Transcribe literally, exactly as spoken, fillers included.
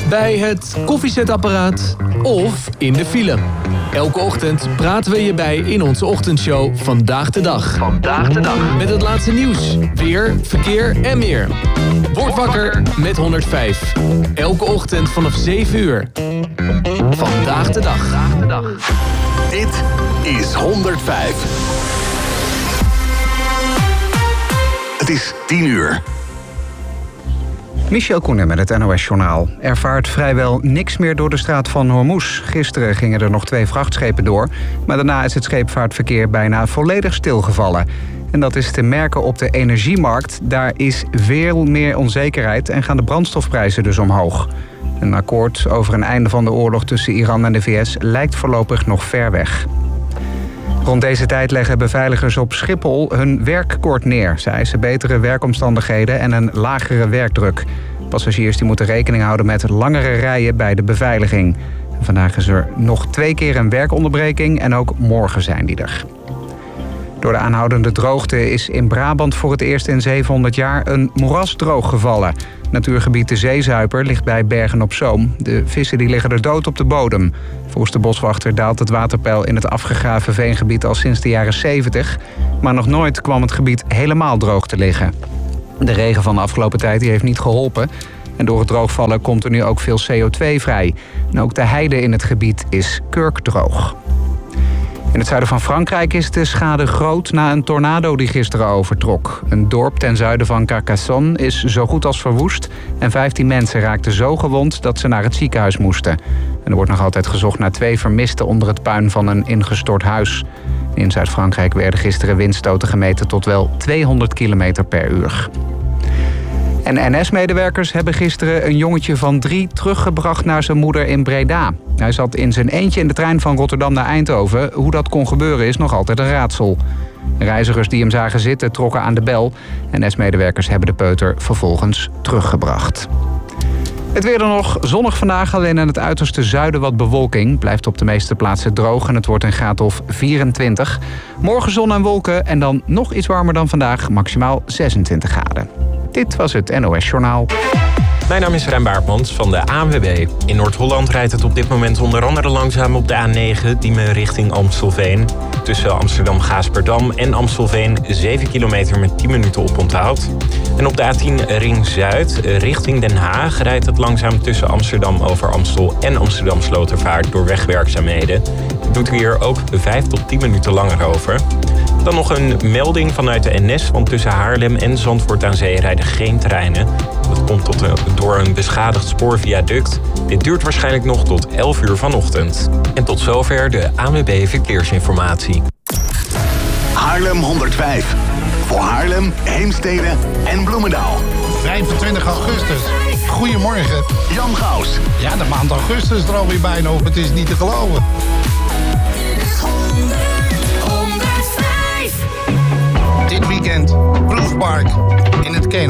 bij het koffiezetapparaat of in de file. Elke ochtend praten we je bij in onze ochtendshow Vandaag de Dag. Vandaag de Dag. Met het laatste nieuws, weer, verkeer en meer. Word wakker met honderdvijf. Elke ochtend vanaf zeven uur. Vandaag de Dag. Vandaag de Dag. Dit is honderdvijf. Het is tien uur. Michel Koenen met het N O S-journaal. Er vaart vrijwel niks meer door de straat van Hormuz. Gisteren gingen er nog twee vrachtschepen door, maar daarna is het scheepvaartverkeer bijna volledig stilgevallen. En dat is te merken op de energiemarkt. Daar is veel meer onzekerheid en gaan de brandstofprijzen dus omhoog. Een akkoord over een einde van de oorlog tussen Iran en de V S lijkt voorlopig nog ver weg. Rond deze tijd leggen beveiligers op Schiphol hun werkkort neer. Ze eisen betere werkomstandigheden en een lagere werkdruk. Passagiers die moeten rekening houden met langere rijen bij de beveiliging. Vandaag is er nog twee keer een werkonderbreking en ook morgen zijn die er. Door de aanhoudende droogte is in Brabant voor het eerst in zevenhonderd jaar een moeras drooggevallen. Natuurgebied De Zeezuiper ligt bij Bergen op Zoom. De vissen die liggen er dood op de bodem. Volgens de boswachter daalt het waterpeil in het afgegraven veengebied al sinds de jaren zeventig. Maar nog nooit kwam het gebied helemaal droog te liggen. De regen van de afgelopen tijd die heeft niet geholpen. En door het droogvallen komt er nu ook veel C O twee vrij. En ook de heide in het gebied is kurkdroog. In het zuiden van Frankrijk is de schade groot na een tornado die gisteren overtrok. Een dorp ten zuiden van Carcassonne is zo goed als verwoest en vijftien mensen raakten zo gewond dat ze naar het ziekenhuis moesten. En er wordt nog altijd gezocht naar twee vermisten onder het puin van een ingestort huis. In Zuid-Frankrijk werden gisteren windstoten gemeten tot wel tweehonderd kilometer per uur. En N S-medewerkers hebben gisteren een jongetje van drie teruggebracht naar zijn moeder in Breda. Hij zat in zijn eentje in de trein van Rotterdam naar Eindhoven. Hoe dat kon gebeuren is nog altijd een raadsel. Reizigers die hem zagen zitten trokken aan de bel. N S-medewerkers hebben de peuter vervolgens teruggebracht. Het weer dan nog. Zonnig vandaag, alleen aan het uiterste zuiden wat bewolking. Blijft op de meeste plaatsen droog en het wordt een graad of vierentwintig. Morgen zon en wolken en dan nog iets warmer dan vandaag, maximaal zesentwintig graden. Dit was het N O S-journaal. Mijn naam is Rijn Baartmans van de A N W B. In Noord-Holland rijdt het op dit moment onder andere langzaam op de A negen... Diemen richting Amstelveen. Tussen Amsterdam-Gaasperdam en Amstelveen zeven kilometer met tien minuten oponthoud. En op de A tien Ring Zuid richting Den Haag rijdt het langzaam tussen Amsterdam over Amstel en Amsterdam-Slotervaart door wegwerkzaamheden. Het doet hier ook vijf tot tien minuten langer over. Dan nog een melding vanuit de N S, want tussen Haarlem en Zandvoort aan Zee rijden geen treinen. Dat komt tot een, door een beschadigd spoorviaduct. Dit duurt waarschijnlijk nog tot elf uur vanochtend. En tot zover de A N W B Verkeersinformatie. Haarlem honderdvijf. Voor Haarlem, Heemstede en Bloemendaal. vijfentwintig augustus. Goedemorgen. Jan Gaus. Ja, de maand augustus is er alweer bijna op. Het is niet te geloven.